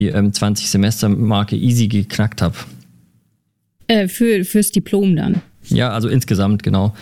die 20-Semester-Marke easy geknackt habe. Fürs Diplom dann? Ja, also insgesamt, genau.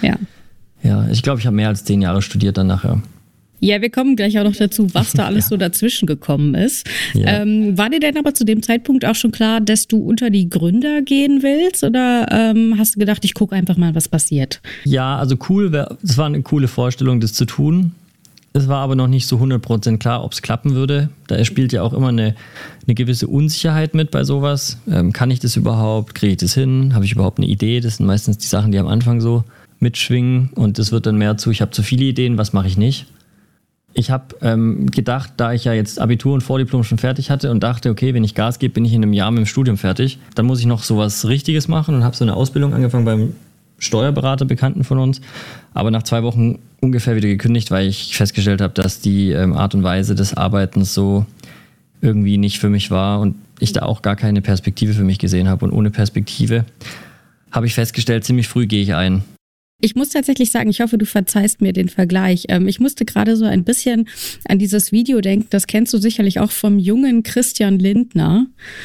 Ja, ich glaube, ich habe mehr als 10 Jahre studiert dann nachher. Ja, wir kommen gleich auch noch dazu, was da alles so dazwischen gekommen ist. Ja. War dir denn aber zu dem Zeitpunkt auch schon klar, dass du unter die Gründer gehen willst? Oder hast du gedacht, ich gucke einfach mal, was passiert? Ja, also es war eine coole Vorstellung, das zu tun. Es war aber noch nicht so 100% klar, ob es klappen würde. Da spielt ja auch immer eine gewisse Unsicherheit mit bei sowas. Kann ich das überhaupt? Kriege ich das hin? Habe ich überhaupt eine Idee? Das sind meistens die Sachen, die am Anfang so mitschwingen. Und das wird dann mehr zu, ich habe zu viele Ideen, was mache ich nicht? Ich habe gedacht, da ich ja jetzt Abitur und Vordiplom schon fertig hatte und dachte, okay, wenn ich Gas gebe, bin ich in einem Jahr mit dem Studium fertig. Dann muss ich noch sowas Richtiges machen und habe so eine Ausbildung angefangen beim Steuerberater, Bekannten von uns. Aber nach 2 Wochen ungefähr wieder gekündigt, weil ich festgestellt habe, dass die Art und Weise des Arbeitens so irgendwie nicht für mich war und ich da auch gar keine Perspektive für mich gesehen habe. Und ohne Perspektive habe ich festgestellt, ziemlich früh gehe ich ein. Ich muss tatsächlich sagen, ich hoffe, du verzeihst mir den Vergleich. Ich musste gerade so ein bisschen an dieses Video denken, das kennst du sicherlich auch vom jungen Christian Lindner,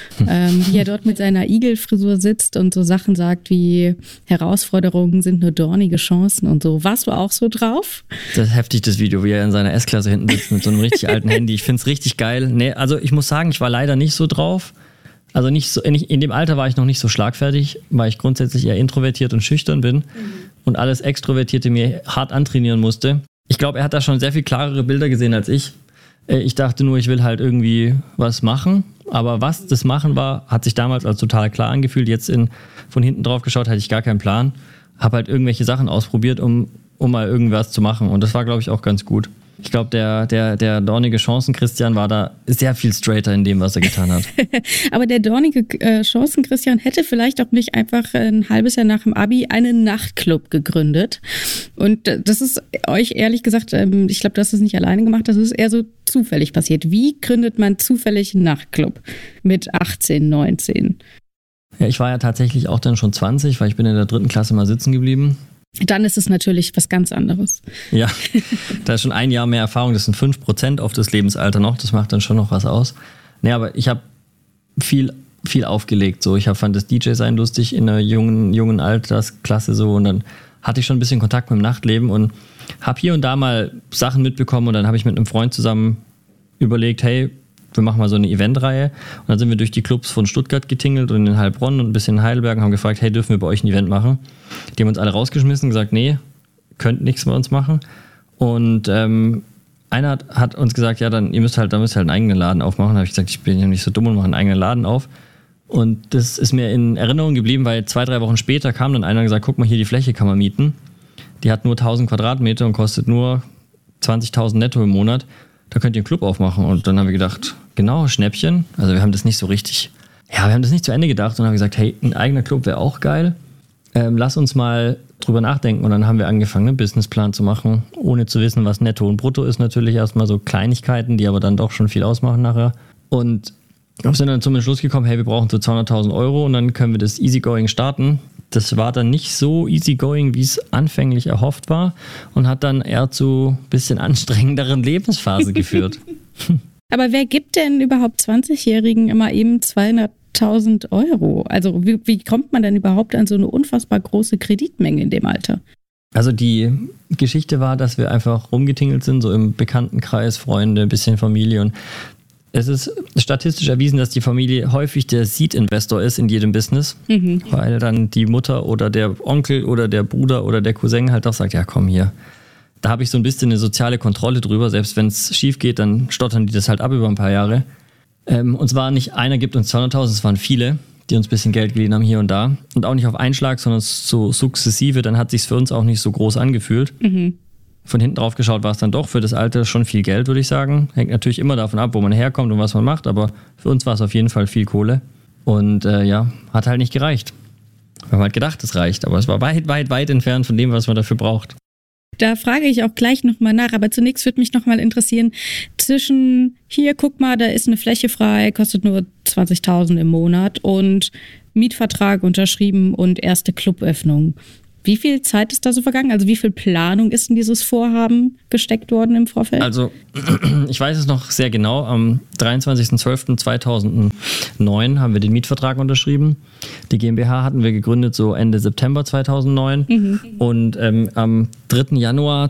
wie er dort mit seiner Igelfrisur sitzt und so Sachen sagt wie Herausforderungen sind nur dornige Chancen und so. Warst du auch so drauf? Das ist heftig, das Video, wie er in seiner S-Klasse hinten sitzt mit so einem richtig alten Handy. Ich finde es richtig geil. Nee, also ich muss sagen, ich war leider nicht so drauf. Also nicht so, in dem Alter war ich noch nicht so schlagfertig, weil ich grundsätzlich eher introvertiert und schüchtern bin und alles Extrovertierte mir hart antrainieren musste. Ich glaube, er hat da schon sehr viel klarere Bilder gesehen als ich. Ich dachte nur, ich will halt irgendwie was machen. Aber was das Machen war, hat sich damals als total klar angefühlt. Jetzt von hinten drauf geschaut, hatte ich gar keinen Plan. Habe halt irgendwelche Sachen ausprobiert, um mal irgendwas zu machen. Und das war, glaube ich, auch ganz gut. Ich glaube, der dornige Chancen-Christian war da sehr viel straighter in dem, was er getan hat. Aber der dornige Chancen-Christian hätte vielleicht auch nicht einfach ein halbes Jahr nach dem Abi einen Nachtclub gegründet. Und das ist euch ehrlich gesagt, ich glaube, du hast es nicht alleine gemacht, das ist eher so zufällig passiert. Wie gründet man zufällig einen Nachtclub mit 18, 19? Ja, ich war ja tatsächlich auch dann schon 20, weil ich bin in der 3. Klasse mal sitzen geblieben. Dann ist es natürlich was ganz anderes. Ja, da ist schon 1 Jahr mehr Erfahrung, das sind 5% auf das Lebensalter noch, das macht dann schon noch was aus. Nee, aber ich habe viel aufgelegt, so. Ich fand das DJ-Sein lustig in einer jungen Altersklasse so und dann hatte ich schon ein bisschen Kontakt mit dem Nachtleben und habe hier und da mal Sachen mitbekommen und dann habe ich mit einem Freund zusammen überlegt, hey, wir machen mal so eine Eventreihe und dann sind wir durch die Clubs von Stuttgart getingelt und in Heilbronn und ein bisschen in Heidelberg und haben gefragt, hey, dürfen wir bei euch ein Event machen? Die haben uns alle rausgeschmissen und gesagt, nee, könnt nichts bei uns machen. Und einer hat uns gesagt, ja, dann müsst ihr halt einen eigenen Laden aufmachen. Da habe ich gesagt, ich bin ja nicht so dumm und mache einen eigenen Laden auf. Und das ist mir in Erinnerung geblieben, weil 2-3 Wochen später kam dann einer und gesagt, guck mal, hier die Fläche kann man mieten. Die hat nur 1000 Quadratmeter und kostet nur 20.000 netto im Monat. Da könnt ihr einen Club aufmachen. Und dann haben wir gedacht, genau, Schnäppchen. Also wir haben das nicht so richtig, wir haben das nicht zu Ende gedacht und haben gesagt, hey, ein eigener Club wäre auch geil. Lass uns mal drüber nachdenken. Und dann haben wir angefangen, einen Businessplan zu machen, ohne zu wissen, was Netto und Brutto ist. Natürlich erstmal so Kleinigkeiten, die aber dann doch schon viel ausmachen nachher. Und wir sind dann zum Entschluss gekommen, hey, wir brauchen so 200.000 Euro und dann können wir das Easygoing starten. Das war dann nicht so easygoing, wie es anfänglich erhofft war und hat dann eher zu ein bisschen anstrengenderen Lebensphase geführt. Aber wer gibt denn überhaupt 20-Jährigen immer eben 200.000 Euro? Also wie kommt man denn überhaupt an so eine unfassbar große Kreditmenge in dem Alter? Also die Geschichte war, dass wir einfach rumgetingelt sind, so im Bekanntenkreis, Freunde, ein bisschen Familie und es ist statistisch erwiesen, dass die Familie häufig der Seed-Investor ist in jedem Business, weil dann die Mutter oder der Onkel oder der Bruder oder der Cousin halt auch sagt, ja komm hier, da habe ich so ein bisschen eine soziale Kontrolle drüber, selbst wenn es schief geht, dann stottern die das halt ab über ein paar Jahre. Und zwar nicht einer gibt uns 200.000, es waren viele, die uns ein bisschen Geld geliehen haben hier und da und auch nicht auf einen Schlag, sondern so sukzessive, dann hat es sich für uns auch nicht so groß angefühlt. Von hinten drauf geschaut war es dann doch für das Alter schon viel Geld, würde ich sagen. Hängt natürlich immer davon ab, wo man herkommt und was man macht, aber für uns war es auf jeden Fall viel Kohle. Und hat halt nicht gereicht. Wir haben halt gedacht, es reicht, aber es war weit, weit, weit entfernt von dem, was man dafür braucht. Da frage ich auch gleich nochmal nach, aber zunächst würde mich nochmal interessieren, zwischen hier, guck mal, da ist eine Fläche frei, kostet nur 20.000 im Monat und Mietvertrag unterschrieben und erste Cluböffnung. Wie viel Zeit ist da so vergangen? Also wie viel Planung ist in dieses Vorhaben gesteckt worden im Vorfeld? Also ich weiß es noch sehr genau. Am 23.12.2009 haben wir den Mietvertrag unterschrieben. Die GmbH hatten wir gegründet so Ende September 2009. Und am 3. Januar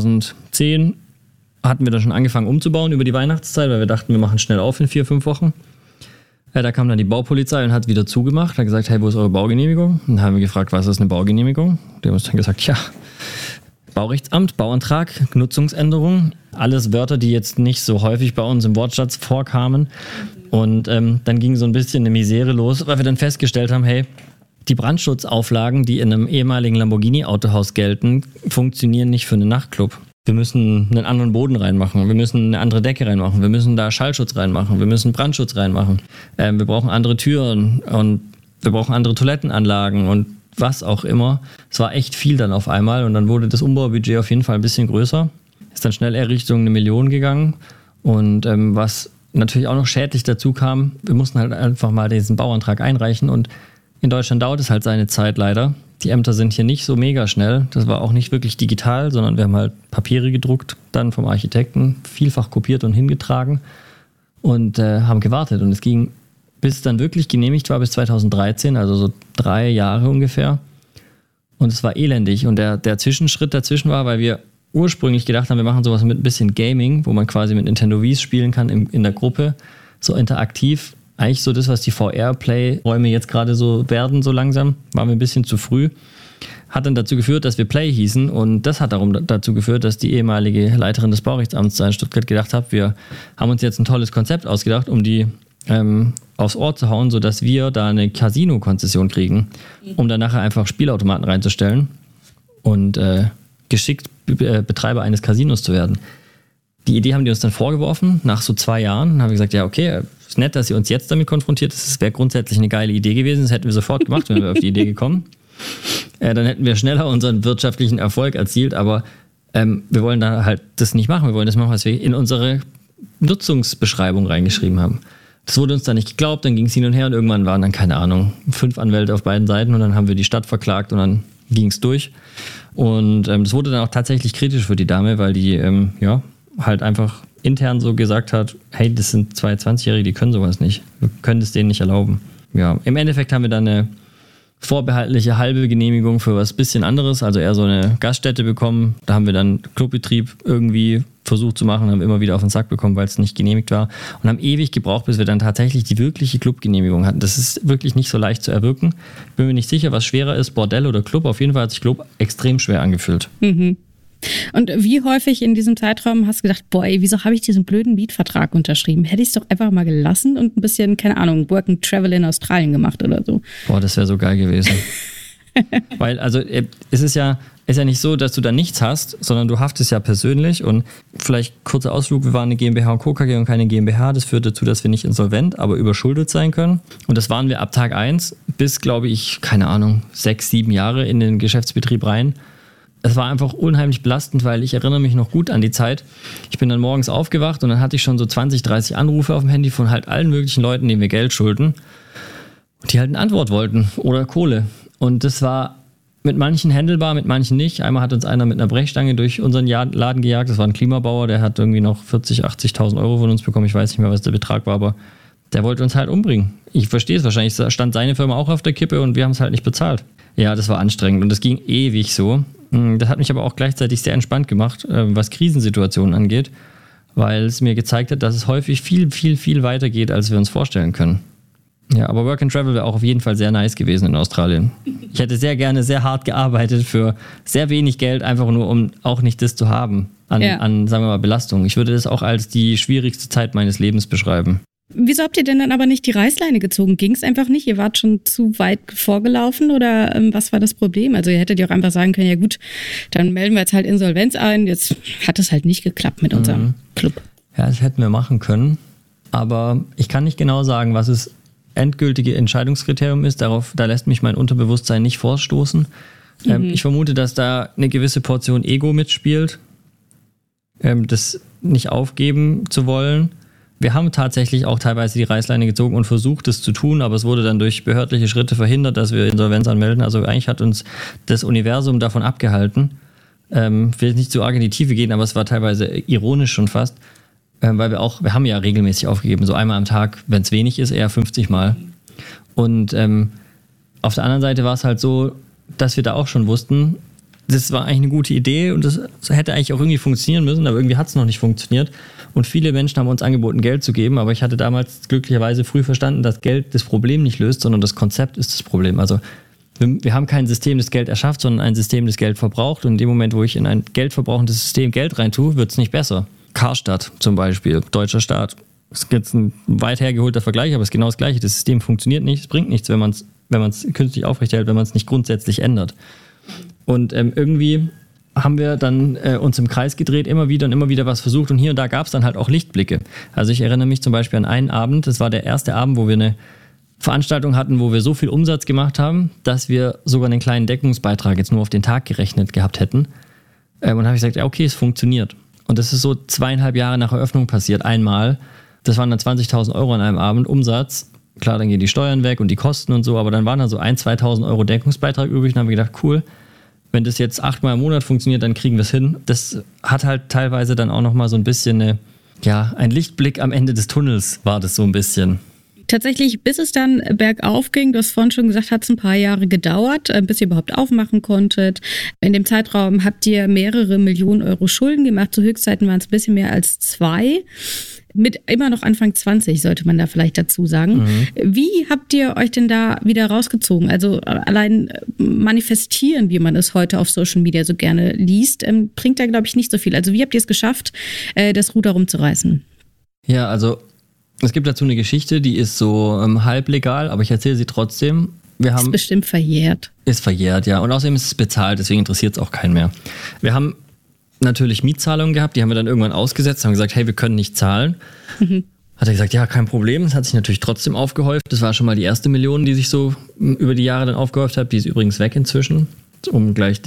2010 hatten wir dann schon angefangen umzubauen über die Weihnachtszeit, weil wir dachten, wir machen schnell auf in 4-5 Wochen. Da kam dann die Baupolizei und hat wieder zugemacht. Hat gesagt, hey, wo ist eure Baugenehmigung? Und dann haben wir gefragt, was ist eine Baugenehmigung? Die haben uns dann gesagt, ja, Baurechtsamt, Bauantrag, Nutzungsänderung. Alles Wörter, die jetzt nicht so häufig bei uns im Wortschatz vorkamen. Und dann ging so ein bisschen eine Misere los, weil wir dann festgestellt haben, hey, die Brandschutzauflagen, die in einem ehemaligen Lamborghini-Autohaus gelten, funktionieren nicht für einen Nachtclub. Wir müssen einen anderen Boden reinmachen, wir müssen eine andere Decke reinmachen, wir müssen da Schallschutz reinmachen, wir müssen Brandschutz reinmachen. Wir brauchen andere Türen und wir brauchen andere Toilettenanlagen und was auch immer. Es war echt viel dann auf einmal und dann wurde das Umbaubudget auf jeden Fall ein bisschen größer. Ist dann schnell eher Richtung 1 Million gegangen und was natürlich auch noch schädlich dazu kam, wir mussten halt einfach mal diesen Bauantrag einreichen und in Deutschland dauert es halt seine Zeit leider. Die Ämter sind hier nicht so mega schnell. Das war auch nicht wirklich digital, sondern wir haben halt Papiere gedruckt, dann vom Architekten, vielfach kopiert und hingetragen und haben gewartet. Und es ging, bis es dann wirklich genehmigt war, bis 2013, also so 3 Jahre ungefähr. Und es war elendig. Und der Zwischenschritt dazwischen war, weil wir ursprünglich gedacht haben, wir machen sowas mit ein bisschen Gaming, wo man quasi mit Nintendo Wii's spielen kann in der Gruppe, so interaktiv. Eigentlich so das, was die VR-Play-Räume jetzt gerade so werden, so langsam, waren wir ein bisschen zu früh. Hat dann dazu geführt, dass wir Play hießen und das hat dazu geführt, dass die ehemalige Leiterin des Baurechtsamts in Stuttgart gedacht hat, wir haben uns jetzt ein tolles Konzept ausgedacht, um die aufs Ohr zu hauen, sodass wir da eine Casino-Konzession kriegen, um dann nachher einfach Spielautomaten reinzustellen und geschickt Betreiber eines Casinos zu werden. Die Idee haben die uns dann vorgeworfen, nach so 2 Jahren. Dann haben wir gesagt, ja okay, ist nett, dass ihr uns jetzt damit konfrontiert. Das wäre grundsätzlich eine geile Idee gewesen. Das hätten wir sofort gemacht, wenn wir auf die Idee gekommen. Dann hätten wir schneller unseren wirtschaftlichen Erfolg erzielt. Aber wir wollen da halt das nicht machen. Wir wollen das machen, was wir in unsere Nutzungsbeschreibung reingeschrieben haben. Das wurde uns dann nicht geglaubt. Dann ging es hin und her und irgendwann waren dann, keine Ahnung, 5 Anwälte auf beiden Seiten. Und dann haben wir die Stadt verklagt und dann ging es durch. Und das wurde dann auch tatsächlich kritisch für die Dame, weil die, halt einfach intern so gesagt hat, hey, das sind 20-Jährige, die können sowas nicht. Wir können es denen nicht erlauben. Ja, im Endeffekt haben wir dann eine vorbehaltliche halbe Genehmigung für was bisschen anderes, also eher so eine Gaststätte bekommen. Da haben wir dann Clubbetrieb irgendwie versucht zu machen, haben immer wieder auf den Sack bekommen, weil es nicht genehmigt war und haben ewig gebraucht, bis wir dann tatsächlich die wirkliche Clubgenehmigung hatten. Das ist wirklich nicht so leicht zu erwirken. Ich bin mir nicht sicher, was schwerer ist, Bordell oder Club. Auf jeden Fall hat sich Club extrem schwer angefühlt. Mhm. Und wie häufig in diesem Zeitraum hast du gedacht, boah, ey, wieso habe ich diesen blöden Mietvertrag unterschrieben? Hätte ich es doch einfach mal gelassen und ein bisschen, keine Ahnung, Work and Travel in Australien gemacht oder so. Boah, das wäre so geil gewesen. Weil, also, es ist ja nicht so, dass du da nichts hast, sondern du haftest ja persönlich und vielleicht kurzer Ausflug, wir waren eine GmbH und Co. KG und keine GmbH, das führt dazu, dass wir nicht insolvent, aber überschuldet sein können und das waren wir ab Tag 1 bis, glaube ich, keine Ahnung, 6-7 Jahre in den Geschäftsbetrieb rein. Es war einfach unheimlich belastend, weil ich erinnere mich noch gut an die Zeit. Ich bin dann morgens aufgewacht und dann hatte ich schon so 20, 30 Anrufe auf dem Handy von halt allen möglichen Leuten, denen wir Geld schulden, die halt eine Antwort wollten oder Kohle. Und das war mit manchen handelbar, mit manchen nicht. Einmal hat uns einer mit einer Brechstange durch unseren Laden gejagt. Das war ein Klimabauer, der hat irgendwie noch 40.000, 80.000 Euro von uns bekommen. Ich weiß nicht mehr, was der Betrag war, aber der wollte uns halt umbringen. Ich verstehe es wahrscheinlich. Stand seine Firma auch auf der Kippe und wir haben es halt nicht bezahlt. Ja, das war anstrengend und das ging ewig so. Das hat mich aber auch gleichzeitig sehr entspannt gemacht, was Krisensituationen angeht, weil es mir gezeigt hat, dass es häufig viel, viel, viel weiter geht, als wir uns vorstellen können. Ja, aber Work and Travel wäre auch auf jeden Fall sehr nice gewesen in Australien. Ich hätte sehr gerne sehr hart gearbeitet für sehr wenig Geld, einfach nur um auch nicht das zu haben an, sagen wir mal, Belastung. Ich würde das auch als die schwierigste Zeit meines Lebens beschreiben. Wieso habt ihr denn dann aber nicht die Reißleine gezogen? Ging es einfach nicht? Ihr wart schon zu weit vorgelaufen oder was war das Problem? Also ihr hättet ja auch einfach sagen können, ja gut, dann melden wir jetzt halt Insolvenz ein. Jetzt hat es halt nicht geklappt mit unserem Club. Ja, das hätten wir machen können. Aber ich kann nicht genau sagen, was das endgültige Entscheidungskriterium ist. Da lässt mich mein Unterbewusstsein nicht vorstoßen. Ich vermute, dass da eine gewisse Portion Ego mitspielt. Das nicht aufgeben zu wollen. wir haben tatsächlich auch teilweise die Reißleine gezogen und versucht, das zu tun, aber es wurde dann durch behördliche Schritte verhindert, dass wir Insolvenz anmelden. Also eigentlich hat uns das Universum davon abgehalten. Ich will jetzt nicht zu arg in die Tiefe gehen, aber es war teilweise ironisch schon fast, weil wir haben ja regelmäßig aufgegeben, so einmal am Tag, wenn es wenig ist, eher 50 Mal. Und auf der anderen Seite war es halt so, dass wir da auch schon wussten, das war eigentlich eine gute Idee und das hätte eigentlich auch irgendwie funktionieren müssen, aber irgendwie hat es noch nicht funktioniert. Und viele Menschen haben uns angeboten, Geld zu geben, aber ich hatte damals glücklicherweise früh verstanden, dass Geld das Problem nicht löst, sondern das Konzept ist das Problem. Also wir haben kein System, das Geld erschafft, sondern ein System, das Geld verbraucht. Und in dem Moment, wo ich in ein geldverbrauchendes System Geld reintue, wird es nicht besser. Karstadt zum Beispiel, deutscher Staat. Das ist jetzt ein weit hergeholter Vergleich, aber es ist genau das Gleiche. Das System funktioniert nicht, es bringt nichts, wenn man es künstlich aufrechterhält, wenn man es nicht grundsätzlich ändert. Und irgendwie haben wir dann uns im Kreis gedreht, immer wieder was versucht und hier und da gab es dann halt auch Lichtblicke. Also ich erinnere mich zum Beispiel an einen Abend, das war der erste Abend, wo wir eine Veranstaltung hatten, wo wir so viel Umsatz gemacht haben, dass wir sogar einen kleinen Deckungsbeitrag jetzt nur auf den Tag gerechnet gehabt hätten. Und dann habe ich gesagt, ja okay, es funktioniert. Und das ist so 2,5 Jahre nach Eröffnung passiert, einmal. Das waren dann 20.000 Euro an einem Abend Umsatz. Klar, dann gehen die Steuern weg und die Kosten und so, aber dann waren da so 1.000, 2.000 Euro Deckungsbeitrag übrig und haben wir gedacht, cool, wenn das jetzt 8-mal im Monat funktioniert, dann kriegen wir es hin. Das hat halt teilweise dann auch nochmal so ein bisschen ein Lichtblick am Ende des Tunnels war das so ein bisschen. Tatsächlich, bis es dann bergauf ging, du hast vorhin schon gesagt, hat es ein paar Jahre gedauert, bis ihr überhaupt aufmachen konntet. In dem Zeitraum habt ihr mehrere Millionen Euro Schulden gemacht. Zu Höchstzeiten waren es ein bisschen mehr als 2. Mit immer noch Anfang 20, sollte man da vielleicht dazu sagen. Mhm. Wie habt ihr euch denn da wieder rausgezogen? Also allein manifestieren, wie man es heute auf Social Media so gerne liest, bringt da, glaube ich, nicht so viel. Also wie habt ihr es geschafft, das Ruder rumzureißen? Ja, also es gibt dazu eine Geschichte, die ist so halblegal, aber ich erzähle sie trotzdem. Ist bestimmt verjährt. Ist verjährt, ja. Und außerdem ist es bezahlt, deswegen interessiert es auch keinen mehr. Wir haben natürlich Mietzahlungen gehabt, die haben wir dann irgendwann ausgesetzt, haben gesagt, hey, wir können nicht zahlen. Mhm. Hat er gesagt, ja, kein Problem. Das hat sich natürlich trotzdem aufgehäuft. Das war schon mal die erste Million, die sich so über die Jahre dann aufgehäuft hat. Die ist übrigens weg inzwischen, um gleich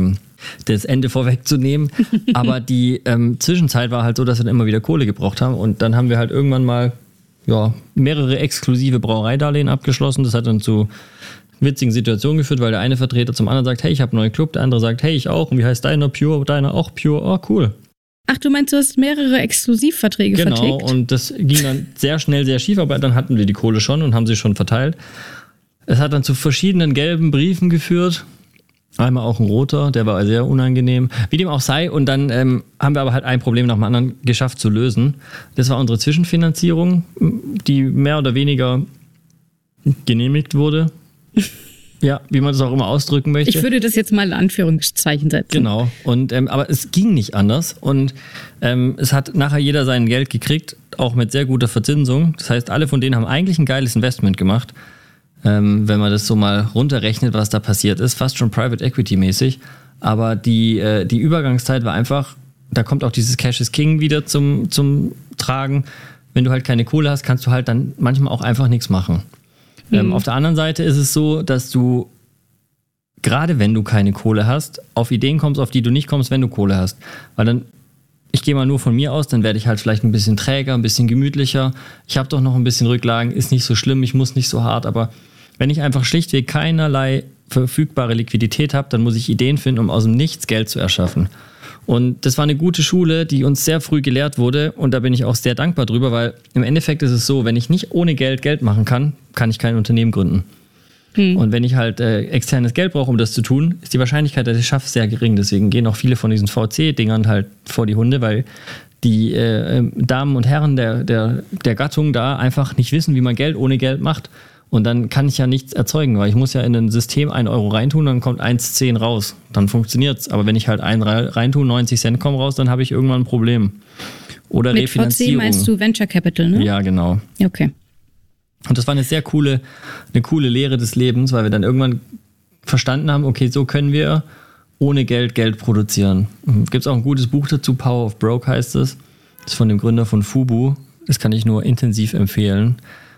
das Ende vorwegzunehmen. Aber die Zwischenzeit war halt so, dass wir dann immer wieder Kohle gebraucht haben. Und dann haben wir halt irgendwann mal mehrere exklusive Brauereidarlehen abgeschlossen. Das hat dann zu witzigen Situationen geführt, weil der eine Vertreter zum anderen sagt, hey, ich habe einen neuen Club, der andere sagt, hey, ich auch. Und wie heißt deiner? Pure, deiner auch Pure. Oh, cool. Ach, du meinst, du hast mehrere Exklusivverträge vertickt? Genau, und das ging dann sehr schnell, sehr schief, aber dann hatten wir die Kohle schon und haben sie schon verteilt. Es hat dann zu verschiedenen gelben Briefen geführt. Einmal auch ein roter, der war sehr unangenehm. Wie dem auch sei. Und dann haben wir aber halt ein Problem nach dem anderen geschafft zu lösen. Das war unsere Zwischenfinanzierung, die mehr oder weniger genehmigt wurde. Ja, wie man das auch immer ausdrücken möchte. Ich würde das jetzt mal in Anführungszeichen setzen. Genau. Und aber es ging nicht anders. Und es hat nachher jeder sein Geld gekriegt, auch mit sehr guter Verzinsung. Das heißt, alle von denen haben eigentlich ein geiles Investment gemacht. Wenn man das so mal runterrechnet, was da passiert ist, fast schon Private Equity mäßig. Aber die Übergangszeit war einfach, da kommt auch dieses Cash is King wieder zum Tragen. Wenn du halt keine Kohle hast, kannst du halt dann manchmal auch einfach nichts machen. Auf der anderen Seite ist es so, dass du, gerade wenn du keine Kohle hast, auf Ideen kommst, auf die du nicht kommst, wenn du Kohle hast. Weil dann, ich gehe mal nur von mir aus, dann werde ich halt vielleicht ein bisschen träger, ein bisschen gemütlicher. Ich habe doch noch ein bisschen Rücklagen, ist nicht so schlimm, ich muss nicht so hart. Aber wenn ich einfach schlichtweg keinerlei verfügbare Liquidität habe, dann muss ich Ideen finden, um aus dem Nichts Geld zu erschaffen. Und das war eine gute Schule, die uns sehr früh gelehrt wurde. Und da bin ich auch sehr dankbar drüber, weil im Endeffekt ist es so, wenn ich nicht ohne Geld machen kann, kann ich kein Unternehmen gründen. Und wenn ich halt externes Geld brauche, um das zu tun, ist die Wahrscheinlichkeit, dass ich es schaffe, sehr gering. Deswegen gehen auch viele von diesen VC-Dingern halt vor die Hunde, weil die Damen und Herren der Gattung da einfach nicht wissen, wie man Geld ohne Geld macht. Und dann kann ich ja nichts erzeugen, weil ich muss ja in ein System 1 Euro reintun, dann kommt 1,10 raus. Dann funktioniert's. Aber wenn ich halt 1 reintue, 90 Cent kommen raus, dann habe ich irgendwann ein Problem. Oder mit Refinanzierung. VC meinst du Venture Capital, ne? Ja, genau. Okay. Und das war eine sehr coole Lehre des Lebens, weil wir dann irgendwann verstanden haben, okay, so können wir ohne Geld produzieren. Gibt es auch ein gutes Buch dazu, Power of Broke heißt es. Das ist von dem Gründer von Fubu. Das kann ich nur intensiv empfehlen.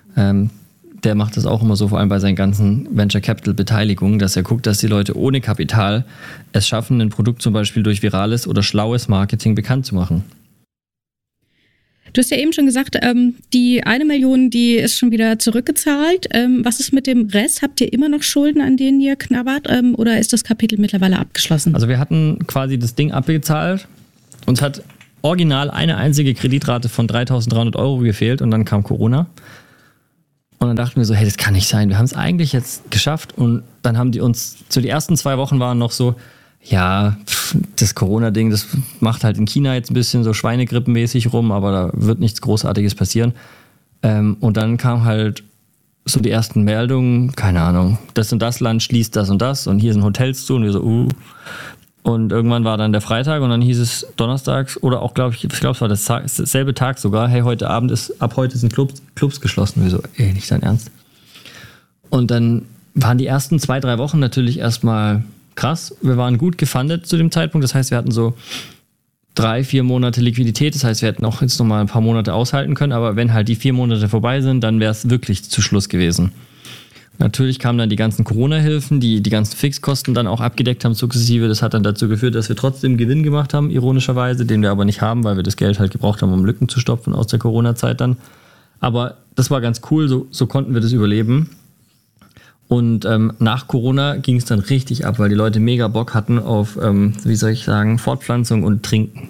Der macht das auch immer so, vor allem bei seinen ganzen Venture Capital Beteiligungen, dass er guckt, dass die Leute ohne Kapital es schaffen, ein Produkt zum Beispiel durch virales oder schlaues Marketing bekannt zu machen. Du hast ja eben schon gesagt, die 1 Million, die ist schon wieder zurückgezahlt. Was ist mit dem Rest? Habt ihr immer noch Schulden, an denen ihr knabbert? Oder ist das Kapitel mittlerweile abgeschlossen? Also wir hatten quasi das Ding abgezahlt. Uns hat original eine einzige Kreditrate von 3.300 Euro gefehlt und dann kam Corona. Und dann dachten wir so, hey, das kann nicht sein. Wir haben es eigentlich jetzt geschafft. Und dann haben die uns, so die ersten 2 Wochen waren noch so, ja, das Corona-Ding, das macht halt in China jetzt ein bisschen so Schweinegrippenmäßig rum, aber da wird nichts Großartiges passieren. Und dann kam halt so die ersten Meldungen, keine Ahnung, das und das Land schließt das und hier sind Hotels zu und wir so, Und irgendwann war dann der Freitag und dann hieß es donnerstags oder auch, glaube es war dasselbe Tag sogar, hey, ab heute sind Clubs geschlossen. Und wir so, nicht dein Ernst. Und dann waren die ersten 2-3 Wochen natürlich erstmal krass. Wir waren gut gefundet zu dem Zeitpunkt. Das heißt, wir hatten so 3-4 Monate Liquidität. Das heißt, wir hätten auch jetzt noch mal ein paar Monate aushalten können. Aber wenn halt die 4 Monate vorbei sind, dann wäre es wirklich zu Schluss gewesen. Natürlich kamen dann die ganzen Corona-Hilfen, die ganzen Fixkosten dann auch abgedeckt haben sukzessive. Das hat dann dazu geführt, dass wir trotzdem Gewinn gemacht haben, ironischerweise, den wir aber nicht haben, weil wir das Geld halt gebraucht haben, um Lücken zu stopfen aus der Corona-Zeit dann. Aber das war ganz cool, so konnten wir das überleben. Und nach Corona ging es dann richtig ab, weil die Leute mega Bock hatten auf, Fortpflanzung und Trinken.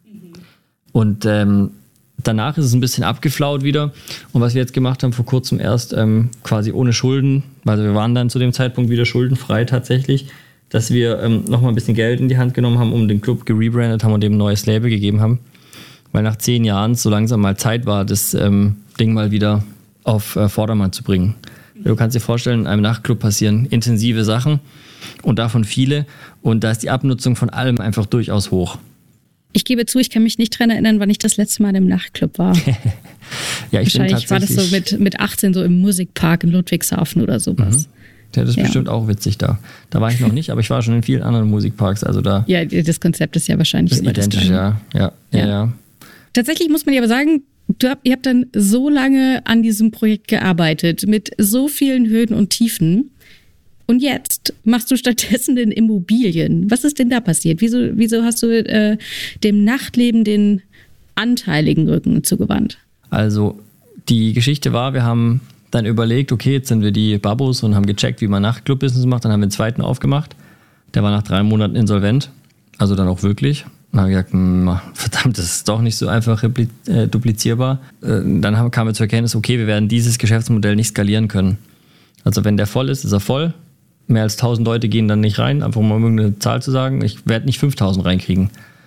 Und danach ist es ein bisschen abgeflaut wieder. Und was wir jetzt gemacht haben, vor kurzem erst quasi ohne Schulden, also wir waren dann zu dem Zeitpunkt wieder schuldenfrei tatsächlich, dass wir nochmal ein bisschen Geld in die Hand genommen haben, um den Club gerebrandet haben und dem ein neues Label gegeben haben. Weil nach 10 Jahren so langsam mal Zeit war, das Ding mal wieder auf Vordermann zu bringen. Du kannst dir vorstellen, in einem Nachtclub passieren intensive Sachen und davon viele. Und da ist die Abnutzung von allem einfach durchaus hoch. Ich gebe zu, ich kann mich nicht dran erinnern, wann ich das letzte Mal im Nachtclub war. Ja, wahrscheinlich war das so mit 18 so im Musikpark in Ludwigshafen oder sowas. Ja, das ist bestimmt auch witzig da. Da war ich noch nicht, aber ich war schon in vielen anderen Musikparks. Also da. Ja, das Konzept ist ja wahrscheinlich ist identisch, ja. Tatsächlich muss man ja aber sagen, ihr habt dann so lange an diesem Projekt gearbeitet, mit so vielen Höhen und Tiefen. Und jetzt machst du stattdessen den Immobilien. Was ist denn da passiert? Wieso hast du dem Nachtleben den anteiligen Rücken zugewandt? Also die Geschichte war, wir haben dann überlegt, okay, jetzt sind wir die Babos und haben gecheckt, wie man Nachtclub-Business macht. Dann haben wir den zweiten aufgemacht. Der war nach 3 Monaten insolvent. Also dann auch wirklich. Dann haben wir gesagt, verdammt, das ist doch nicht so einfach duplizierbar. Dann kamen wir zur Erkenntnis, okay, wir werden dieses Geschäftsmodell nicht skalieren können. Also wenn der voll ist, ist er voll. Mehr als 1.000 Leute gehen dann nicht rein, einfach mal irgendeine Zahl zu sagen. Ich werde nicht 5.000 reinkriegen.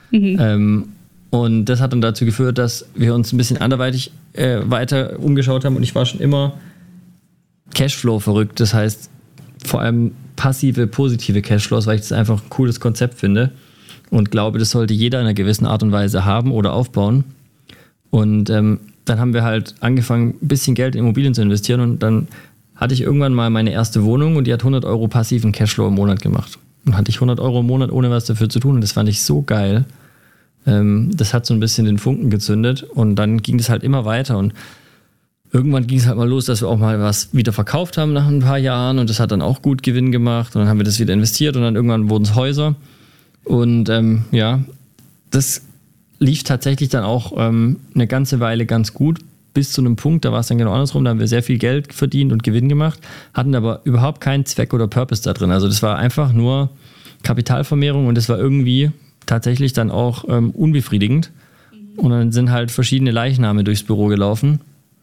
Und das hat dann dazu geführt, dass wir uns ein bisschen anderweitig weiter umgeschaut haben. Und ich war schon immer Cashflow verrückt. Das heißt, vor allem passive, positive Cashflows, weil ich das einfach ein cooles Konzept finde. Und glaube, das sollte jeder in einer gewissen Art und Weise haben oder aufbauen. Und dann haben wir halt angefangen, ein bisschen Geld in Immobilien zu investieren. Und dann hatte ich irgendwann mal meine erste Wohnung und die hat 100 Euro passiven Cashflow im Monat gemacht. Und hatte ich 100 Euro im Monat, ohne was dafür zu tun. Und das fand ich so geil. Das hat so ein bisschen den Funken gezündet. Und dann ging es halt immer weiter. Und irgendwann ging es halt mal los, dass wir auch mal was wieder verkauft haben nach ein paar Jahren. Und das hat dann auch gut Gewinn gemacht. Und dann haben wir das wieder investiert. Und dann irgendwann wurden es Häuser. Und das lief tatsächlich dann auch eine ganze Weile ganz gut. Bis zu einem Punkt, da war es dann genau andersrum, da haben wir sehr viel Geld verdient und Gewinn gemacht, hatten aber überhaupt keinen Zweck oder Purpose da drin. Also das war einfach nur Kapitalvermehrung und das war irgendwie tatsächlich dann auch unbefriedigend. Und dann sind halt verschiedene Leichname durchs Büro gelaufen.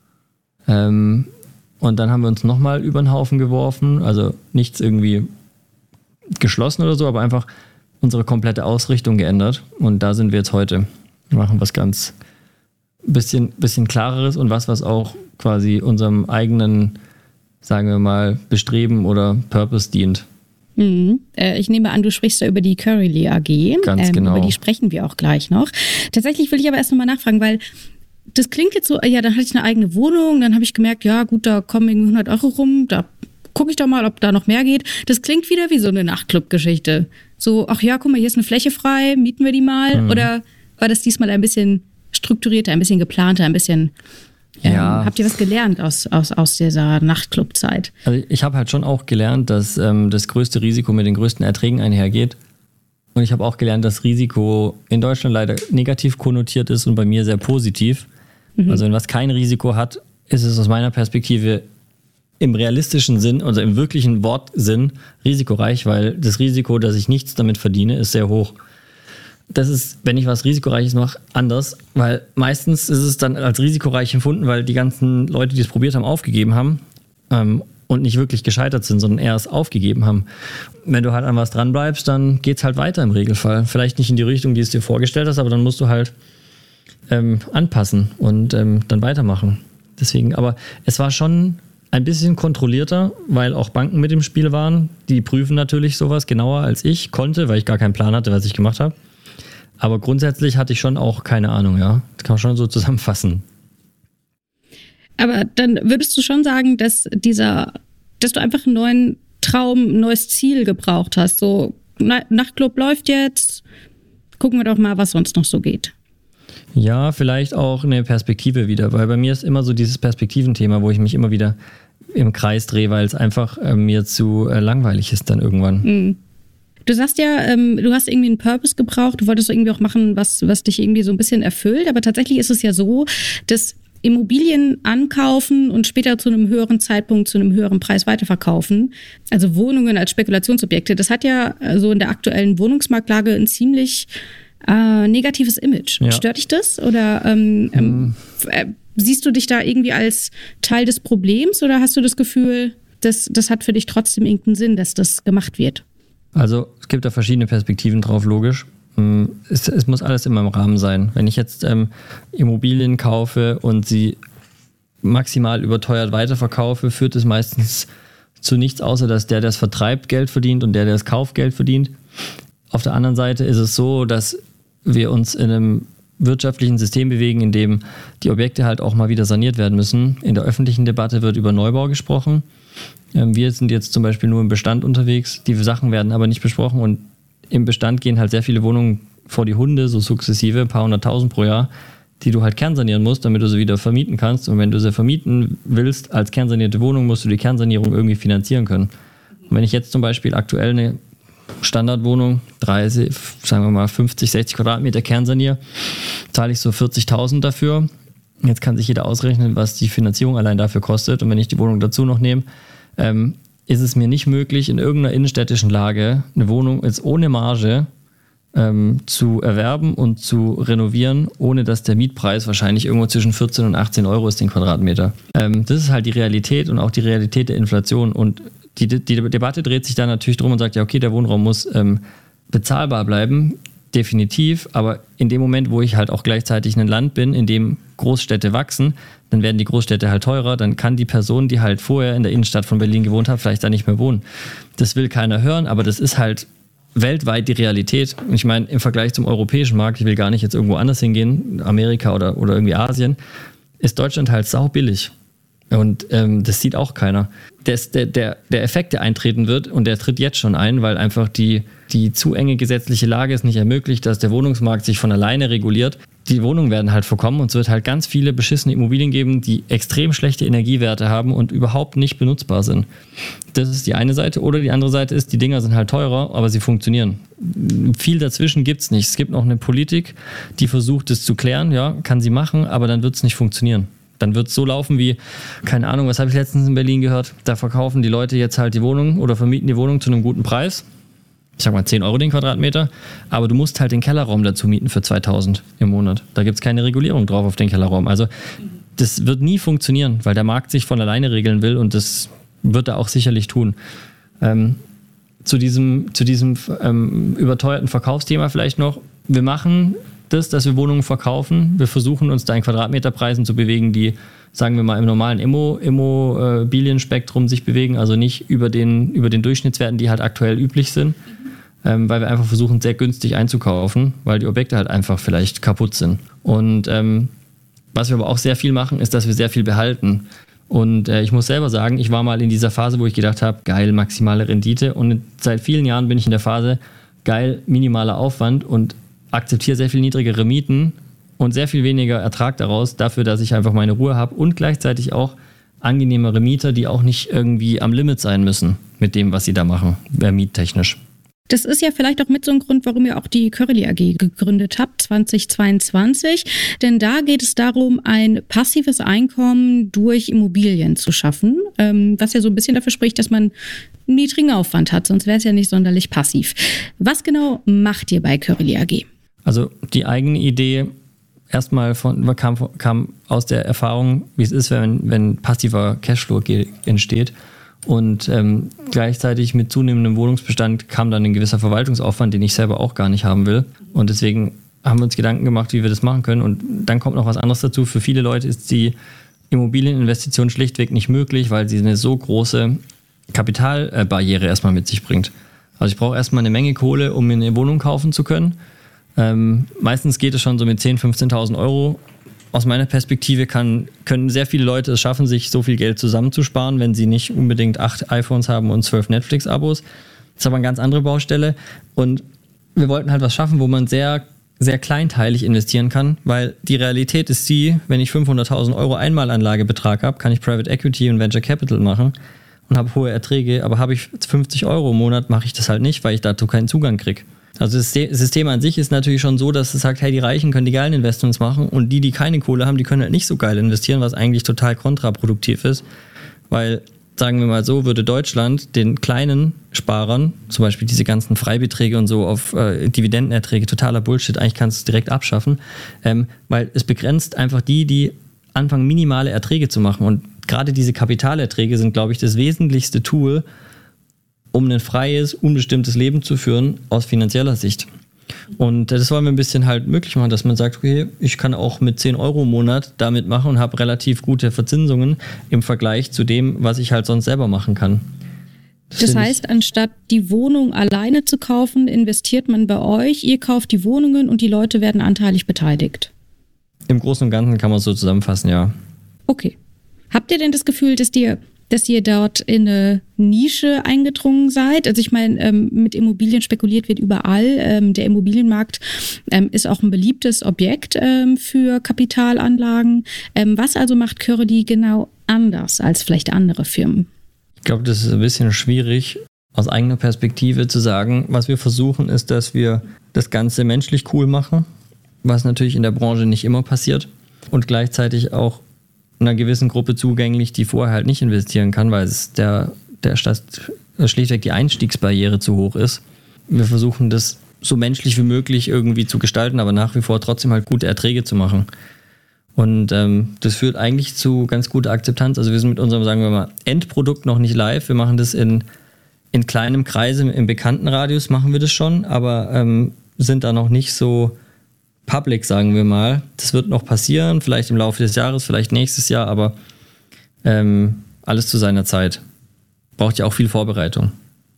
Und dann haben wir uns nochmal über den Haufen geworfen, also nichts irgendwie geschlossen oder so, aber einfach unsere komplette Ausrichtung geändert. Und da sind wir jetzt heute. Wir machen was ganz bisschen klareres und was auch quasi unserem eigenen, sagen wir mal, Bestreben oder Purpose dient. Ich nehme an, du sprichst da über die Curryley AG. Ganz genau. Über die sprechen wir auch gleich noch. Tatsächlich will ich aber erst nochmal nachfragen, weil das klingt jetzt so, ja, dann hatte ich eine eigene Wohnung, dann habe ich gemerkt, ja gut, da kommen irgendwie 100 Euro rum, da gucke ich doch mal, ob da noch mehr geht. Das klingt wieder wie so eine Nachtclub-Geschichte. So, ach ja, guck mal, hier ist eine Fläche frei, mieten wir die mal? Oder war das diesmal ein bisschen strukturierter, ein bisschen geplanter, ein bisschen... habt ihr was gelernt aus dieser Nachtclub-Zeit? Also ich habe halt schon auch gelernt, dass das größte Risiko mit den größten Erträgen einhergeht. Und ich habe auch gelernt, dass Risiko in Deutschland leider negativ konnotiert ist und bei mir sehr positiv. Also wenn was kein Risiko hat, ist es aus meiner Perspektive im realistischen Sinn, also im wirklichen Wortsinn risikoreich, weil das Risiko, dass ich nichts damit verdiene, ist sehr hoch. Das ist, wenn ich was Risikoreiches mache, anders, weil meistens ist es dann als risikoreich empfunden, weil die ganzen Leute, die es probiert haben, aufgegeben haben und nicht wirklich gescheitert sind, sondern eher es aufgegeben haben. Wenn du halt an was dran bleibst, dann geht's halt weiter im Regelfall. Vielleicht nicht in die Richtung, die es dir vorgestellt hast, aber dann musst du halt anpassen und dann weitermachen. Deswegen, aber es war schon ein bisschen kontrollierter, weil auch Banken mit im Spiel waren. Die prüfen natürlich sowas genauer als ich konnte, weil ich gar keinen Plan hatte, was ich gemacht habe. Aber grundsätzlich hatte ich schon auch keine Ahnung, ja. Das kann man schon so zusammenfassen. Aber dann würdest du schon sagen, dass du einfach einen neuen Traum, ein neues Ziel gebraucht hast. So, Nachtclub läuft jetzt, gucken wir doch mal, was sonst noch so geht. Ja, vielleicht auch eine Perspektive wieder, weil bei mir ist immer so dieses Perspektiventhema, wo ich mich immer wieder im Kreis drehe, weil es einfach mir zu langweilig ist dann irgendwann. Mhm. Du sagst ja, du hast irgendwie einen Purpose gebraucht, du wolltest irgendwie auch machen, was dich irgendwie so ein bisschen erfüllt, aber tatsächlich ist es ja so, dass Immobilien ankaufen und später zu einem höheren Zeitpunkt, zu einem höheren Preis weiterverkaufen, also Wohnungen als Spekulationsobjekte, das hat ja so in der aktuellen Wohnungsmarktlage ein ziemlich negatives Image. Ja. Stört dich das? Oder siehst du dich da irgendwie als Teil des Problems oder hast du das Gefühl, das hat für dich trotzdem irgendeinen Sinn, dass das gemacht wird? Also es gibt da verschiedene Perspektiven drauf, logisch. Es muss alles immer im Rahmen sein. Wenn ich jetzt Immobilien kaufe und sie maximal überteuert weiterverkaufe, führt es meistens zu nichts, außer dass der es vertreibt, Geld verdient und der es kauft, Geld verdient. Auf der anderen Seite ist es so, dass wir uns in einem wirtschaftlichen System bewegen, in dem die Objekte halt auch mal wieder saniert werden müssen. In der öffentlichen Debatte wird über Neubau gesprochen. Wir sind jetzt zum Beispiel nur im Bestand unterwegs. Die Sachen werden aber nicht besprochen und im Bestand gehen halt sehr viele Wohnungen vor die Hunde, so sukzessive, ein paar 100.000 pro Jahr, die du halt kernsanieren musst, damit du sie wieder vermieten kannst. Und wenn du sie vermieten willst als kernsanierte Wohnung, musst du die Kernsanierung irgendwie finanzieren können. Und wenn ich jetzt zum Beispiel aktuell eine Standardwohnung, 30, sagen wir mal 50, 60 Quadratmeter kernsanier, zahle ich so 40.000 dafür. Jetzt kann sich jeder ausrechnen, was die Finanzierung allein dafür kostet. Und wenn ich die Wohnung dazu noch nehme, ist es mir nicht möglich, in irgendeiner innenstädtischen Lage eine Wohnung jetzt ohne Marge zu erwerben und zu renovieren, ohne dass der Mietpreis wahrscheinlich irgendwo zwischen 14 und 18 Euro ist den Quadratmeter. Das ist halt die Realität und auch die Realität der Inflation. Und die Debatte dreht sich dann natürlich drum und sagt, ja okay, der Wohnraum muss bezahlbar bleiben, definitiv, aber in dem Moment, wo ich halt auch gleichzeitig ein Land bin, in dem Großstädte wachsen, dann werden die Großstädte halt teurer, dann kann die Person, die halt vorher in der Innenstadt von Berlin gewohnt hat, vielleicht da nicht mehr wohnen. Das will keiner hören, aber das ist halt weltweit die Realität. Ich meine, im Vergleich zum europäischen Markt, ich will gar nicht jetzt irgendwo anders hingehen, Amerika oder irgendwie Asien, ist Deutschland halt saubillig. Und das sieht auch keiner. Der Effekt, der eintreten wird, und der tritt jetzt schon ein, weil einfach die zu enge gesetzliche Lage es nicht ermöglicht, dass der Wohnungsmarkt sich von alleine reguliert. Die Wohnungen werden halt verkommen und es wird halt ganz viele beschissene Immobilien geben, die extrem schlechte Energiewerte haben und überhaupt nicht benutzbar sind. Das ist die eine Seite. Oder die andere Seite ist, die Dinger sind halt teurer, aber sie funktionieren. Viel dazwischen gibt es nicht. Es gibt noch eine Politik, die versucht, es zu klären. Ja, kann sie machen, aber dann wird es nicht funktionieren. Dann wird es so laufen wie, keine Ahnung, was habe ich letztens in Berlin gehört? Da verkaufen die Leute jetzt halt die Wohnung oder vermieten die Wohnung zu einem guten Preis. Ich sag mal 10 Euro den Quadratmeter. Aber du musst halt den Kellerraum dazu mieten für 2.000 im Monat. Da gibt es keine Regulierung drauf auf den Kellerraum. Also das wird nie funktionieren, weil der Markt sich von alleine regeln will und das wird er auch sicherlich tun. Zu diesem überteuerten Verkaufsthema vielleicht noch. Wir machen dass wir Wohnungen verkaufen. Wir versuchen uns da in Quadratmeterpreisen zu bewegen, die, sagen wir mal, im normalen Immobilienspektrum sich bewegen, also nicht über den Durchschnittswerten, die halt aktuell üblich sind, weil wir einfach versuchen, sehr günstig einzukaufen, weil die Objekte halt einfach vielleicht kaputt sind. Und was wir aber auch sehr viel machen, ist, dass wir sehr viel behalten. Und ich muss selber sagen, ich war mal in dieser Phase, wo ich gedacht habe, geil, maximale Rendite. Und seit vielen Jahren bin ich in der Phase, geil, minimaler Aufwand und akzeptiere sehr viel niedrigere Mieten und sehr viel weniger Ertrag daraus, dafür, dass ich einfach meine Ruhe habe und gleichzeitig auch angenehmere Mieter, die auch nicht irgendwie am Limit sein müssen mit dem, was sie da machen, miettechnisch. Das ist ja vielleicht auch mit so ein Grund, warum ihr auch die Curly AG gegründet habt, 2022. Denn da geht es darum, ein passives Einkommen durch Immobilien zu schaffen, was ja so ein bisschen dafür spricht, dass man einen niedrigen Aufwand hat, sonst wäre es ja nicht sonderlich passiv. Was genau macht ihr bei Curly AG? Also die eigene Idee erstmal kam aus der Erfahrung, wie es ist, wenn passiver Cashflow entsteht. Und gleichzeitig mit zunehmendem Wohnungsbestand kam dann ein gewisser Verwaltungsaufwand, den ich selber auch gar nicht haben will. Und deswegen haben wir uns Gedanken gemacht, wie wir das machen können. Und dann kommt noch was anderes dazu. Für viele Leute ist die Immobilieninvestition schlichtweg nicht möglich, weil sie eine so große Kapitalbarriere erstmal mit sich bringt. Also ich brauche erstmal eine Menge Kohle, um mir eine Wohnung kaufen zu können. Meistens geht es schon so mit 10.000, 15.000 Euro. Aus meiner Perspektive können sehr viele Leute es schaffen, sich so viel Geld zusammenzusparen, wenn sie nicht unbedingt 8 iPhones haben und 12 Netflix-Abos. Das ist aber eine ganz andere Baustelle. Und wir wollten halt was schaffen, wo man sehr, sehr kleinteilig investieren kann, weil die Realität ist die, wenn ich 500.000 Euro Einmalanlagebetrag habe, kann ich Private Equity und Venture Capital machen und habe hohe Erträge. Aber habe ich 50 Euro im Monat, mache ich das halt nicht, weil ich dazu keinen Zugang kriege. Also das System an sich ist natürlich schon so, dass es sagt, hey, die Reichen können die geilen Investments machen und die keine Kohle haben, die können halt nicht so geil investieren, was eigentlich total kontraproduktiv ist. Weil, sagen wir mal so, würde Deutschland den kleinen Sparern, zum Beispiel diese ganzen Freibeträge und so auf Dividendenerträge, totaler Bullshit, eigentlich kannst du es direkt abschaffen, weil es begrenzt einfach die anfangen, minimale Erträge zu machen. Und gerade diese Kapitalerträge sind, glaube ich, das wesentlichste Tool, um ein freies, unbestimmtes Leben zu führen aus finanzieller Sicht. Und das wollen wir ein bisschen halt möglich machen, dass man sagt, okay, ich kann auch mit 10 Euro im Monat damit machen und habe relativ gute Verzinsungen im Vergleich zu dem, was ich halt sonst selber machen kann. Das heißt, anstatt die Wohnung alleine zu kaufen, investiert man bei euch, ihr kauft die Wohnungen und die Leute werden anteilig beteiligt. Im Großen und Ganzen kann man es so zusammenfassen, ja. Okay. Habt ihr denn das Gefühl, dass ihr dort in eine Nische eingedrungen seid? Also ich meine, mit Immobilien spekuliert wird überall. Der Immobilienmarkt ist auch ein beliebtes Objekt für Kapitalanlagen. Was also macht Curly genau anders als vielleicht andere Firmen? Ich glaube, das ist ein bisschen schwierig, aus eigener Perspektive zu sagen. Was wir versuchen, ist, dass wir das Ganze menschlich cool machen, was natürlich in der Branche nicht immer passiert und gleichzeitig auch einer gewissen Gruppe zugänglich, die vorher halt nicht investieren kann, weil es schlichtweg die Einstiegsbarriere zu hoch ist. Wir versuchen das so menschlich wie möglich irgendwie zu gestalten, aber nach wie vor trotzdem halt gute Erträge zu machen. Und das führt eigentlich zu ganz guter Akzeptanz. Also wir sind mit unserem, sagen wir mal, Endprodukt noch nicht live. Wir machen das in kleinem Kreise, im bekannten Radius machen wir das schon, aber sind da noch nicht so public, sagen wir mal. Das wird noch passieren, vielleicht im Laufe des Jahres, vielleicht nächstes Jahr, aber alles zu seiner Zeit. Braucht ja auch viel Vorbereitung.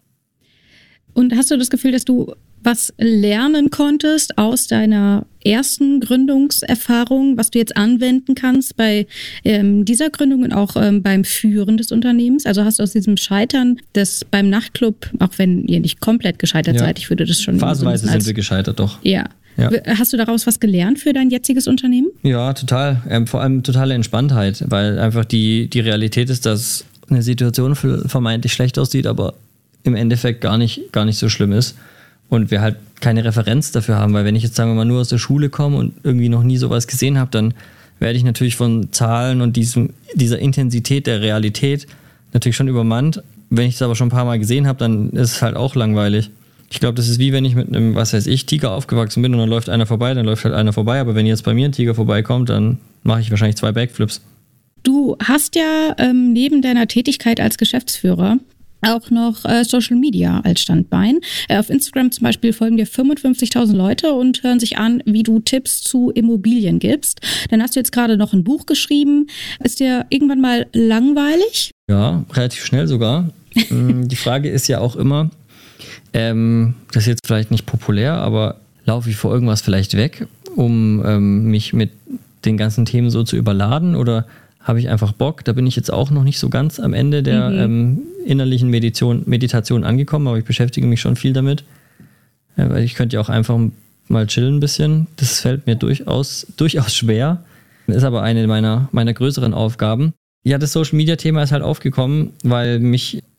Und hast du das Gefühl, dass du was lernen konntest aus deiner ersten Gründungserfahrung, was du jetzt anwenden kannst bei dieser Gründung und auch beim Führen des Unternehmens? Also hast du aus diesem Scheitern beim Nachtclub, auch wenn ihr nicht komplett gescheitert seid, ich würde das schon... Phasenweise sind wir gescheitert, doch. Ja. Hast du daraus was gelernt für dein jetziges Unternehmen? Ja, total. Vor allem totale Entspanntheit, weil einfach die Realität ist, dass eine Situation vermeintlich schlecht aussieht, aber im Endeffekt gar nicht so schlimm ist. Und wir halt keine Referenz dafür haben, weil wenn ich jetzt, sagen wir mal, nur aus der Schule komme und irgendwie noch nie sowas gesehen habe, dann werde ich natürlich von Zahlen und dieser Intensität der Realität natürlich schon übermannt. Wenn ich es aber schon ein paar Mal gesehen habe, dann ist es halt auch langweilig. Ich glaube, das ist wie wenn ich mit einem, Tiger aufgewachsen bin und dann läuft einer vorbei, dann läuft halt einer vorbei. Aber wenn jetzt bei mir ein Tiger vorbeikommt, dann mache ich wahrscheinlich 2 Backflips. Du hast ja neben deiner Tätigkeit als Geschäftsführer auch noch Social Media als Standbein. Auf Instagram zum Beispiel folgen dir 55.000 Leute und hören sich an, wie du Tipps zu Immobilien gibst. Dann hast du jetzt gerade noch ein Buch geschrieben. Ist dir irgendwann mal langweilig? Ja, relativ schnell sogar. Die Frage ist ja auch immer, das ist jetzt vielleicht nicht populär, aber laufe ich vor irgendwas vielleicht weg, um mich mit den ganzen Themen so zu überladen, oder habe ich einfach Bock? Da bin ich jetzt auch noch nicht so ganz am Ende der innerlichen Meditation angekommen, aber ich beschäftige mich schon viel damit. Weil ich könnte ja auch einfach mal chillen ein bisschen. Das fällt mir durchaus schwer. Ist aber eine meiner größeren Aufgaben. Ja, das Social-Media-Thema ist halt aufgekommen, weil mich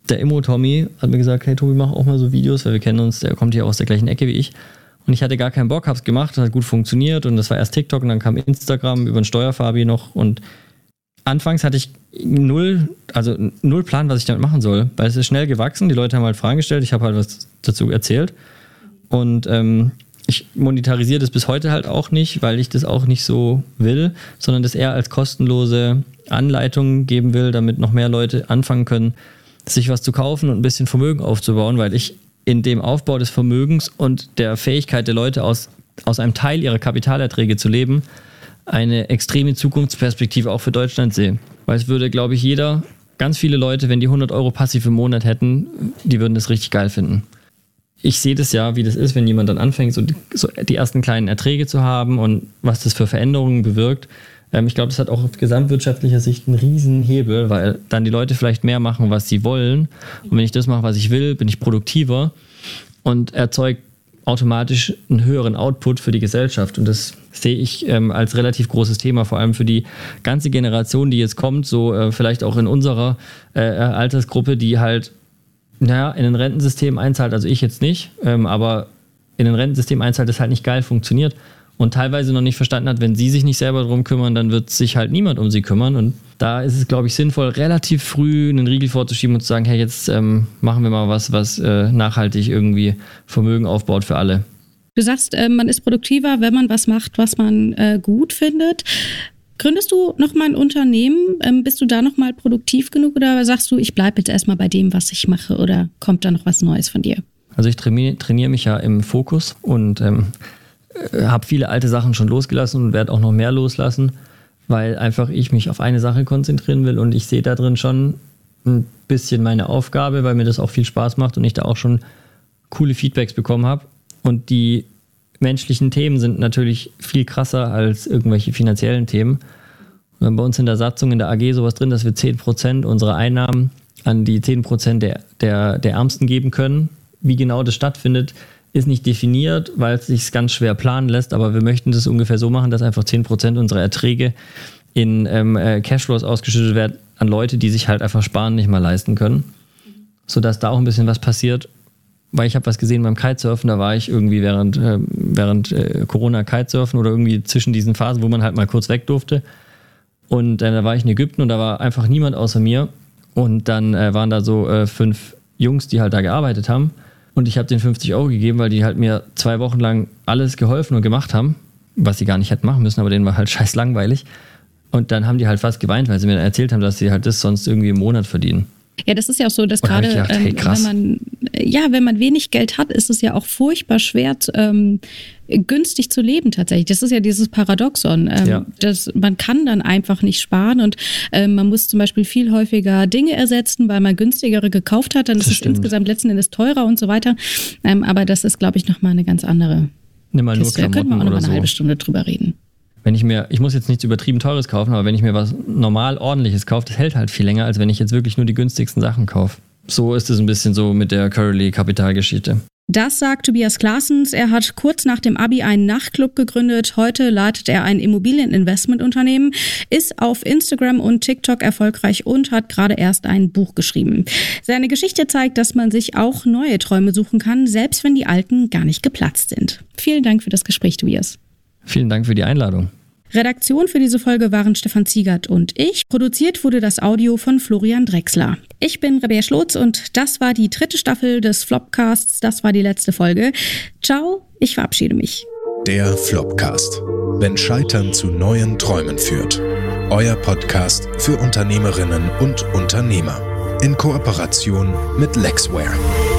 der Immo-Tommy hat mir gesagt, hey Tobi, mach auch mal so Videos, weil wir kennen uns, der kommt hier aus der gleichen Ecke wie ich. Und ich hatte gar keinen Bock, hab's gemacht, das hat gut funktioniert und das war erst TikTok und dann kam Instagram über den Steuerfabi noch und anfangs hatte ich null Plan, was ich damit machen soll, weil es ist schnell gewachsen, die Leute haben halt Fragen gestellt, ich habe halt was dazu erzählt und ich monetarisiere das bis heute halt auch nicht, weil ich das auch nicht so will, sondern das eher als kostenlose Anleitung geben will, damit noch mehr Leute anfangen können, sich was zu kaufen und ein bisschen Vermögen aufzubauen, weil ich in dem Aufbau des Vermögens und der Fähigkeit der Leute aus einem Teil ihrer Kapitalerträge zu leben, eine extreme Zukunftsperspektive auch für Deutschland sehe. Weil es würde, glaube ich, ganz viele Leute, wenn die 100 Euro passiv im Monat hätten, die würden das richtig geil finden. Ich sehe das ja, wie das ist, wenn jemand dann anfängt, so die ersten kleinen Erträge zu haben und was das für Veränderungen bewirkt. Ich glaube, das hat auch auf gesamtwirtschaftlicher Sicht einen riesen Hebel, weil dann die Leute vielleicht mehr machen, was sie wollen. Und wenn ich das mache, was ich will, bin ich produktiver und erzeuge automatisch einen höheren Output für die Gesellschaft. Und das sehe ich als relativ großes Thema, vor allem für die ganze Generation, die jetzt kommt, so vielleicht auch in unserer Altersgruppe, die halt in ein Rentensystem einzahlt, also ich jetzt nicht, aber in ein Rentensystem einzahlt, das halt nicht geil funktioniert. Und teilweise noch nicht verstanden hat, wenn sie sich nicht selber drum kümmern, dann wird sich halt niemand um sie kümmern. Und da ist es, glaube ich, sinnvoll, relativ früh einen Riegel vorzuschieben und zu sagen, hey, jetzt machen wir mal was nachhaltig irgendwie Vermögen aufbaut für alle. Du sagst, man ist produktiver, wenn man was macht, was man gut findet. Gründest du nochmal ein Unternehmen? Bist du da nochmal produktiv genug oder sagst du, ich bleibe jetzt erstmal bei dem, was ich mache, oder kommt da noch was Neues von dir? Also ich trainiere mich ja im Fokus und habe viele alte Sachen schon losgelassen und werde auch noch mehr loslassen, weil einfach ich mich auf eine Sache konzentrieren will und ich sehe da drin schon ein bisschen meine Aufgabe, weil mir das auch viel Spaß macht und ich da auch schon coole Feedbacks bekommen habe. Und die menschlichen Themen sind natürlich viel krasser als irgendwelche finanziellen Themen. Und dann bei uns in der Satzung in der AG sowas drin, dass wir 10% unserer Einnahmen an die 10% der Ärmsten geben können. Wie genau das stattfindet, ist nicht definiert, weil es sich ganz schwer planen lässt, aber wir möchten das ungefähr so machen, dass einfach 10% unserer Erträge in Cashflows ausgeschüttet werden an Leute, die sich halt einfach sparen nicht mal leisten können, sodass da auch ein bisschen was passiert, weil ich habe was gesehen beim Kitesurfen, da war ich irgendwie während Corona Kitesurfen oder irgendwie zwischen diesen Phasen, wo man halt mal kurz weg durfte und da war ich in Ägypten und da war einfach niemand außer mir und dann waren da so 5 Jungs, die halt da gearbeitet haben. Und ich habe denen 50 Euro gegeben, weil die halt mir 2 Wochen lang alles geholfen und gemacht haben, was sie gar nicht hätten machen müssen, aber denen war halt scheiß langweilig. Und dann haben die halt fast geweint, weil sie mir erzählt haben, dass sie halt das sonst irgendwie im Monat verdienen. Ja, das ist ja auch so, dass gerade, wenn man wenig Geld hat, ist es ja auch furchtbar schwer, günstig zu leben tatsächlich. Das ist ja dieses Paradoxon. Dass man kann dann einfach nicht sparen und man muss zum Beispiel viel häufiger Dinge ersetzen, weil man günstigere gekauft hat. Dann ist es insgesamt letzten Endes teurer und so weiter. Aber das ist, glaube ich, nochmal eine ganz andere Kiste. Da können wir auch noch mal eine halbe Stunde drüber reden. Ich muss jetzt nichts übertrieben Teures kaufen, aber wenn ich mir was normal Ordentliches kaufe, das hält halt viel länger, als wenn ich jetzt wirklich nur die günstigsten Sachen kaufe. So ist es ein bisschen so mit der Curly-Kapitalgeschichte. Das sagt Tobias Claessens. Er hat kurz nach dem Abi einen Nachtclub gegründet. Heute leitet er ein Immobilieninvestmentunternehmen, ist auf Instagram und TikTok erfolgreich und hat gerade erst ein Buch geschrieben. Seine Geschichte zeigt, dass man sich auch neue Träume suchen kann, selbst wenn die alten gar nicht geplatzt sind. Vielen Dank für das Gespräch, Tobias. Vielen Dank für die Einladung. Redaktion für diese Folge waren Stefan Ziegert und ich. Produziert wurde das Audio von Florian Drexler. Ich bin Rebea Schlotz und das war die 3. Staffel des Flopcasts. Das war die letzte Folge. Ciao, ich verabschiede mich. Der Flopcast. Wenn Scheitern zu neuen Träumen führt. Euer Podcast für Unternehmerinnen und Unternehmer. In Kooperation mit Lexware.